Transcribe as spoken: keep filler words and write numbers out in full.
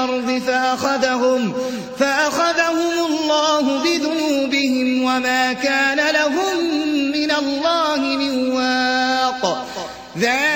الأرض فأخذهم, فأخذهم الله بذنوبهم وما كان لهم من الله من واق.